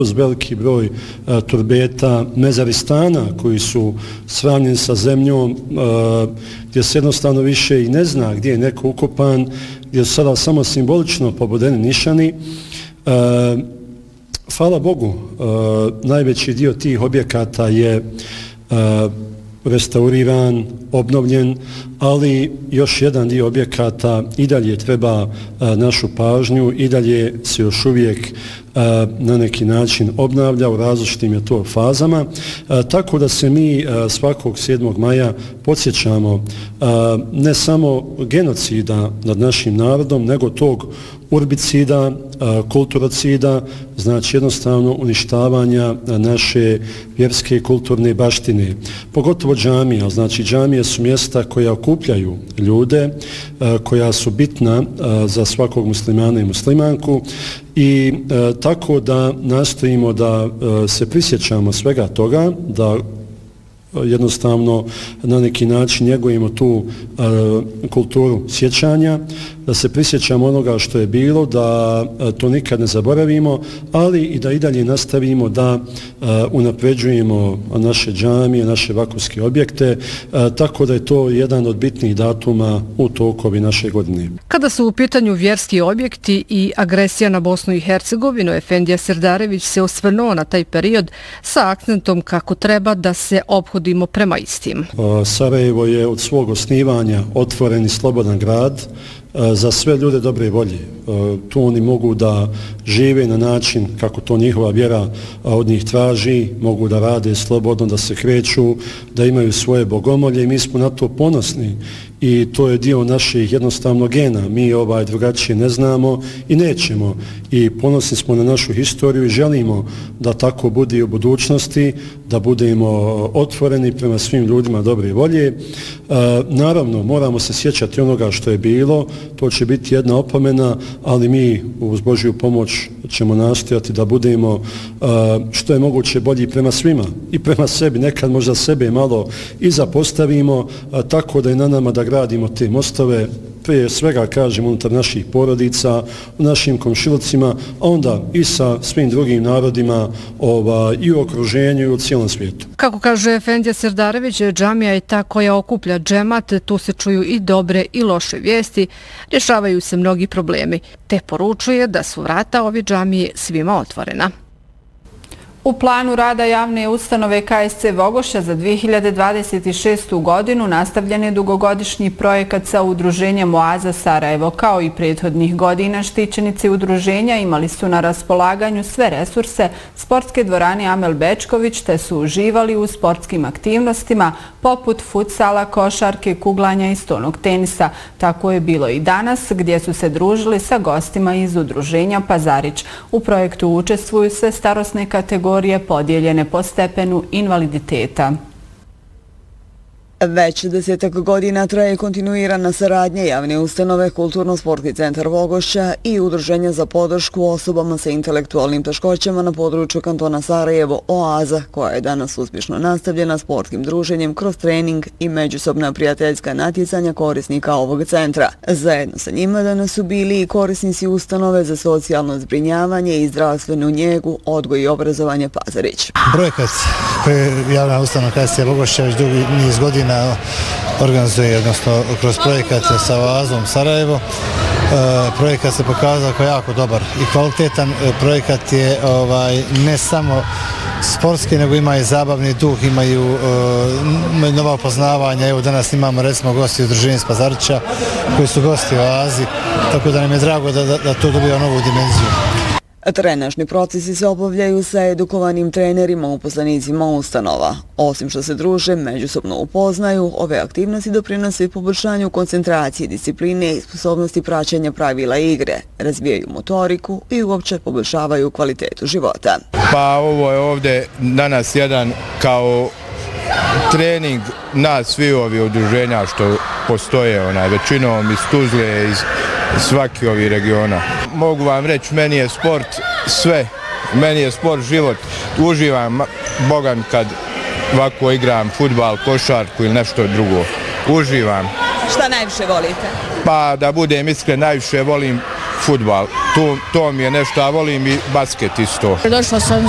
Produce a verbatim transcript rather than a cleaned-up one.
uz veliki broj a, turbeta, mezaristana koji su sravnjeni sa zemljom, a, gdje se jednostavno više i ne zna gdje je neko ukopan, gdje su sada samo simbolično pobodeni nišani. A, hvala Bogu, a, najveći dio tih objekata je a, restauriran, obnovljen, ali još jedan dio objekata i dalje treba a, našu pažnju, i dalje se još uvijek a, na neki način obnavlja u različitim je to fazama, a, tako da se mi a, svakog sedmog maja podsjećamo a, ne samo genocida nad našim narodom, nego tog urbicida, a, kulturocida, znači jednostavno uništavanja naše vjerske i kulturne baštine. Pogotovo džamija, znači džamije su mjesta koja okupljaju ljude, a, koja su bitna a, za svakog muslimana i muslimanku i a, tako da nastojimo da a, se prisjećamo svega toga, da jednostavno na neki način njegujemo tu a, kulturu sjećanja, da se prisjećamo onoga što je bilo, da a, to nikad ne zaboravimo, ali i da i dalje nastavimo da a, unapređujemo naše džamije, naše vakufske objekte, a, tako da je to jedan od bitnih datuma u tokovi naše godine. Kada su u pitanju vjerski objekti i agresija na Bosnu i Hercegovinu, Efendija Serdarević se osvrnuo na taj period sa akcentom kako treba da se ophodimo prema istim. Sarajevo je od svog osnivanja otvoren i slobodan grad za sve ljude dobre volje. Tu oni mogu da žive na način kako to njihova vjera od njih traži, mogu da rade slobodno, da se kreću, da imaju svoje bogomolje i mi smo na to ponosni i to je dio naših jednostavno gena. Mi ovaj drugačije ne znamo i nećemo i ponosni smo na našu historiju i želimo da tako bude i u budućnosti, da budemo otvoreni prema svim ljudima dobre volje. E, naravno, moramo se sjećati onoga što je bilo, to će biti jedna opomena, ali mi uz Božju pomoć ćemo nastojati da budemo e, što je moguće bolji prema svima i prema sebi, nekad možda sebe malo i zapostavimo, a, tako da je na nama da gradimo te mostove, prije svega kažem unutar naših porodica, u našim komšilucima, a onda i sa svim drugim narodima ova, i u okruženju i u cijelom svijetu. Kako kaže Efendija Serdarević, džamija je ta koja okuplja džemat, tu se čuju i dobre i loše vijesti, rješavaju se mnogi problemi, te poručuje da su vrata ove džamije svima otvorena. U planu rada javne ustanove K S C Vogošća za dvije hiljade dvadeset šestu. godinu nastavljen je dugogodišnji projekat sa udruženjem Oaza Sarajevo. Kao i prethodnih godina, štićenici udruženja imali su na raspolaganju sve resurse sportske dvorane Amel Bečković, te su uživali u sportskim aktivnostima poput futsala, košarke, kuglanja i stonog tenisa. Tako je bilo i danas, gdje su se družili sa gostima iz udruženja Pazarić. U projektu učestvuju sve starosne kategorije podijeljene po stepenu invaliditeta. Već desetak godina traje kontinuirana saradnja javne ustanove Kulturno-sportski centar Vogošća i Udruženja za podršku osobama sa intelektualnim teškoćama na području kantona Sarajevo Oaza, koja je danas uspješno nastavljena sportskim druženjem kroz trening i međusobna prijateljska natjecanja korisnika ovog centra. Zajedno sa njima danas su bili i korisnici ustanove za socijalno zbrinjavanje i zdravstvenu njegu, odgoj i obrazovanje Pazarić. Projekat koji je javna ustanova K S C Vogošća već dugi niz godina organizuje, odnosno kroz projekat sa Oazom Sarajevo. E, projekat se pokazao kao jako dobar i kvalitetan. E, projekat je ovaj, ne samo sportski, nego ima i zabavni duh, imaju e, nova upoznavanja. Evo danas imamo recimo gosti udruženja iz Pazarića koji su gosti u Oazi, tako da nam je drago da, da, da to dobija novu dimenziju. Trenažni procesi se obavljaju sa edukovanim trenerima, uposlenicima ustanova. Osim što se druže, međusobno upoznaju, ove aktivnosti doprinose poboljšanju koncentracije, discipline i sposobnosti praćenja pravila igre, razvijaju motoriku i uopće poboljšavaju kvalitetu života. Pa ovo je ovdje danas jedan kao trening nas svi ovi udruženja što postoje, onaj, većinom iz Tuzle, iz svaki ovih regiona. Mogu vam reći, meni je sport sve, meni je sport život. Uživam, Bogan, kad ovako igram fudbal, košarku ili nešto drugo. Uživam. Šta najviše volite? Pa da budem iskren, najviše volim fudbal. To, to mi je nešto, a volim i basket isto. Došla sam